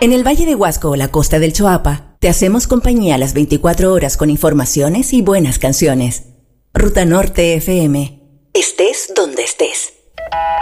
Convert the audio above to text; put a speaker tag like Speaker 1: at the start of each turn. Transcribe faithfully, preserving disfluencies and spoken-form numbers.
Speaker 1: En el Valle de Huasco o la costa del Choapa, te hacemos compañía las veinticuatro horas con informaciones y buenas canciones. Ruta Norte F M. Estés donde estés.